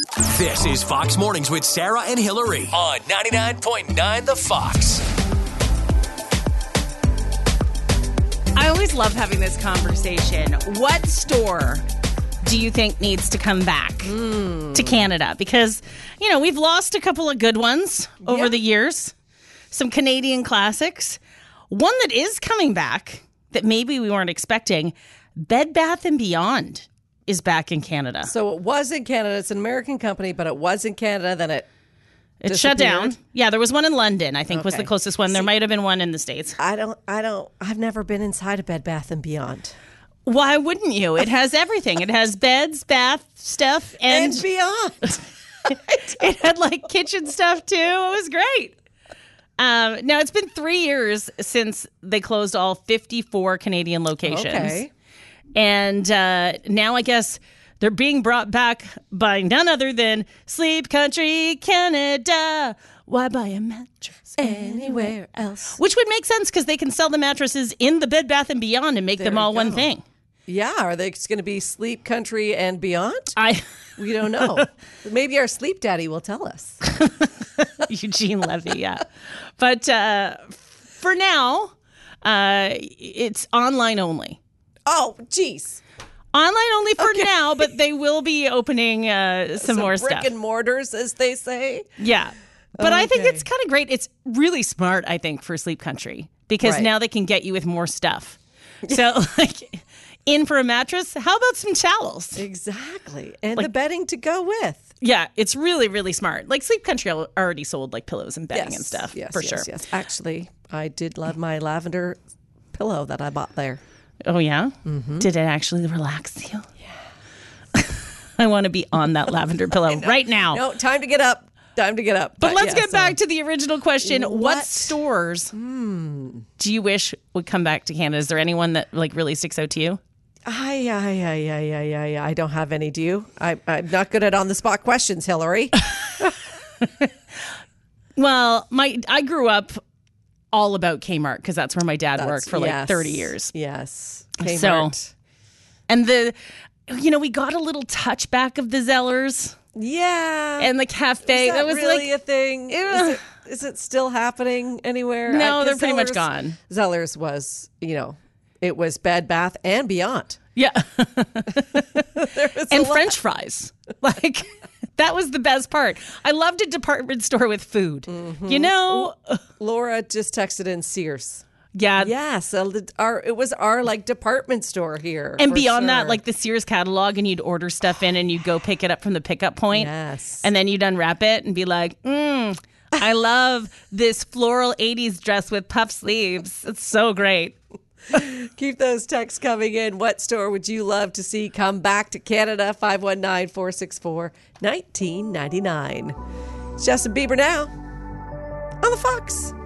This is Fox Mornings with Sarah and Hillary on 99.9 The Fox. I always love having this conversation. What store do you think needs to come back to Canada? Because, you know, we've lost a couple of good ones over the years. Some Canadian classics. One that is coming back that maybe we weren't expecting, Bed Bath & Beyond is back in Canada. So it was in Canada. It's an American company, but it was in Canada. Then it shut down. Yeah, there was one in London, I think, was the Okay. closest one. There might have been one in the States. I've never been inside a Bed Bath & Beyond. Why wouldn't you? It has everything. It has beds, bath stuff, and beyond. it had like kitchen stuff too. It was great. Now it's been 3 years since they closed all 54 Canadian locations. Okay. And now I guess they're being brought back by none other than Sleep Country Canada. Why buy a mattress Anywhere else. Which would make sense because they can sell the mattresses in the Bed Bath & Beyond and make them you all one go. thing. Yeah. Are they going to be Sleep Country and Beyond? We don't know. Maybe our sleep daddy will tell us. Eugene Levy, yeah. But for now, it's online only. Oh, geez. Online only for now, but they will be opening some more brick stuff. and mortars, as they say. Yeah. But I think Okay. it's kind of great. It's really smart, I think, for Sleep Country because Right. now they can get you with more stuff. So, like, in for a mattress, how about some towels? Exactly. And the bedding to go with. Yeah, it's really, really smart. Like, Sleep Country already sold, like, pillows and bedding and stuff, Yes, for yes, sure. Yes. Actually, I did love my lavender pillow that I bought there. Oh, yeah? Mm-hmm. Did it actually relax you? Yeah. I want to be on that lavender pillow right now. No, time to get up. Time to get up. But let's yeah, get back to the original question. What What? stores do you wish would come back to Canada? Is there anyone that like really sticks out to you? I don't have any, do you? I'm not good at on-the-spot questions, Hillary. Well, I grew up all about Kmart because that's where my dad worked for like 30 years. Yes. So- Kmart. And we got a little touchback of the Zellers Yeah. and the cafe. Is that was really like a thing? Ugh. Is it still happening anywhere? No, 'Cause they're pretty much Zellers- gone. Zellers was, it was Bed Bath and Beyond. yeah. There was And a lot. French fries. Like that was the best part. I loved a department store with food. Mm-hmm. You know, Laura just texted in Sears. yeah. Yes, it was our like department store here. And for beyond that, sure. like the Sears catalog, and you'd order stuff in and you'd go pick it up from the pickup point. Yes. And then you'd unwrap it and be like, I love this floral 80s dress with puff sleeves. It's so great. Keep those texts coming in. What store would you love to see come back to Canada? 519-464-1999. It's Justin Bieber now on the Fox.